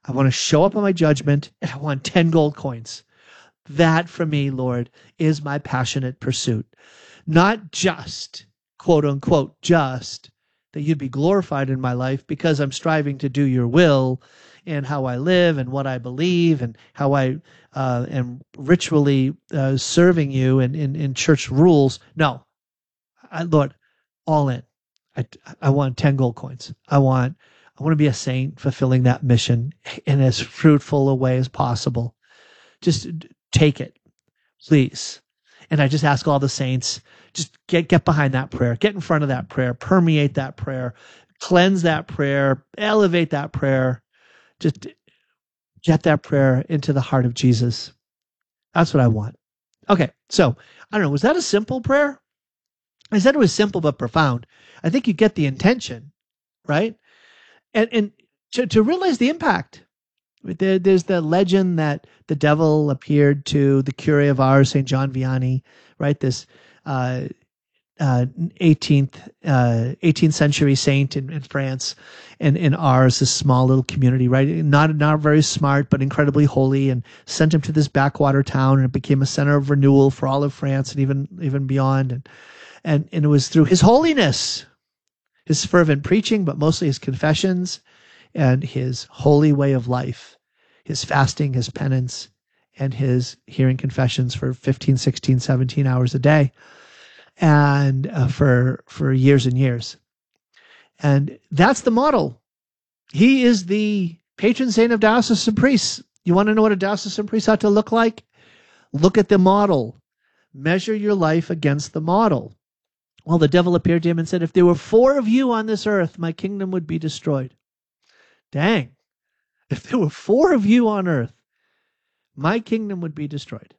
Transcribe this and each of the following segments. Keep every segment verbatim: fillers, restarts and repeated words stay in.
I want to show up on my judgment, and I want ten gold coins. That for me, Lord, is my passionate pursuit. Not just, quote unquote, just that you'd be glorified in my life because I'm striving to do your will and how I live and what I believe and how I uh, am ritually uh, serving you in, in, in church rules. No, I, Lord, all in. I, I want ten gold coins. I want, I want to be a saint fulfilling that mission in as fruitful a way as possible. Just take it, please. And I just ask all the saints, just get, get behind that prayer, get in front of that prayer, permeate that prayer, cleanse that prayer, elevate that prayer. Just get that prayer into the heart of Jesus. That's what I want. Okay, so I don't know, was that a simple prayer? I said it was simple but profound. I think you get the intention, right? And and to, to realize the impact. There, there's the legend that the devil appeared to the Curé of Ars, Saint John Vianney, right? This uh, uh, eighteenth, uh, eighteenth century saint in, in France, and in Ars, this small little community, right? Not not very smart, but incredibly holy, and sent him to this backwater town, and it became a center of renewal for all of France and even even beyond. And and and it was through his holiness, his fervent preaching, but mostly his confessions and his holy way of life, his fasting, his penance, and his hearing confessions for fifteen, sixteen, seventeen hours a day, and uh, for for years and years. And that's the model. He is the patron saint of diocesan priests. You want to know what a diocesan priest ought to look like? Look at the model. Measure your life against the model. Well, the devil appeared to him and said, if there were four of you on this earth, my kingdom would be destroyed. Dang. If there were four of you on earth, my kingdom would be destroyed.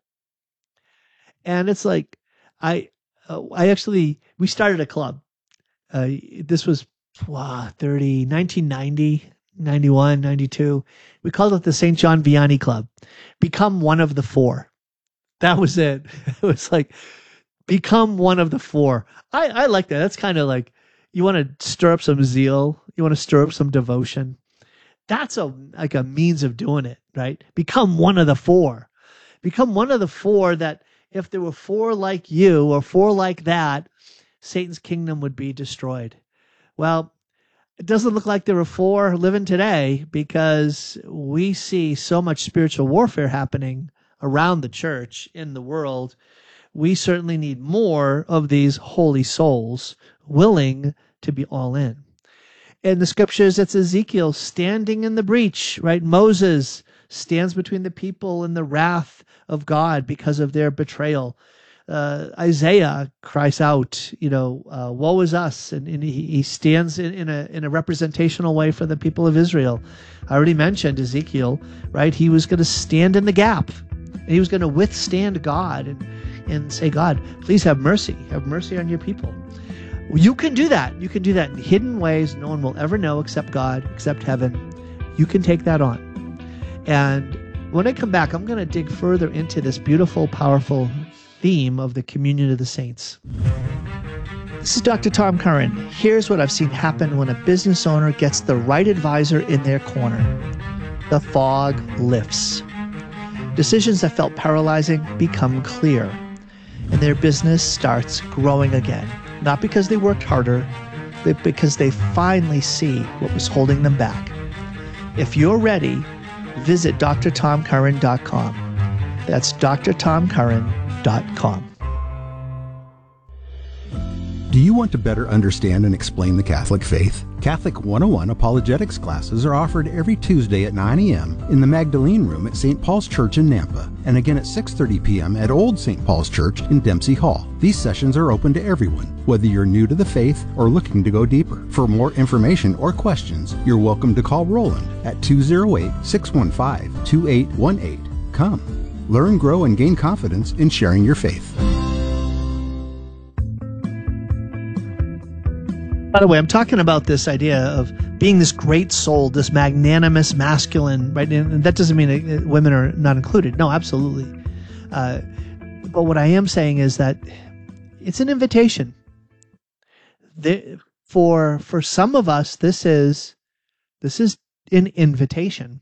And it's like, I, uh, I actually, we started a club. Uh, this was wow, thirty, nineteen ninety, ninety-one, ninety-two. We called it the Saint John Vianney Club. Become one of the four. That was it. It was like, become one of the four. I, I like that. That's kind of like, you want to stir up some zeal. You want to stir up some devotion. That's a like a means of doing it, right? Become one of the four. Become one of the four that if there were four like you or four like that, Satan's kingdom would be destroyed. Well, it doesn't look like there are four living today because we see so much spiritual warfare happening around the church in the world. We certainly need more of these holy souls willing to be all in. In the scriptures, it's Ezekiel standing in the breach, right? Moses stands between the people and the wrath of God because of their betrayal. Uh, Isaiah cries out, you know, uh, woe is us. And, and he, he stands in, in, a, in a representational way for the people of Israel. I already mentioned Ezekiel, right? He was going to stand in the gap. And he was going to withstand God and, and say, God, please have mercy. Have mercy on your people. You can do that. You can do that in hidden ways no one will ever know except God, except heaven. You can take that on. And when I come back, I'm going to dig further into this beautiful, powerful theme of the communion of the saints. This is Doctor Tom Curran. Here's what I've seen happen when a business owner gets the right advisor in their corner. The fog lifts. Decisions that felt paralyzing become clear, and their business starts growing again. Not because they worked harder, but because they finally see what was holding them back. If you're ready, visit d r tom curran dot com. That's d r tom curran dot com. Do you want to better understand and explain the Catholic faith? Catholic one oh one apologetics classes are offered every Tuesday at nine a.m. in the Magdalene Room at Saint Paul's Church in Nampa, and again at six thirty p.m. at Old Saint Paul's Church in Dempsey Hall. These sessions are open to everyone, whether you're new to the faith or looking to go deeper. For more information or questions, you're welcome to call Roland at two oh eight, six one five, two eight one eight. Come, learn, grow, and gain confidence in sharing your faith. By the way, I'm talking about this idea of being this great soul, this magnanimous masculine, right? And that doesn't mean that women are not included. No, absolutely. Uh, but what I am saying is that it's an invitation. The, for for some of us, this is this is an invitation.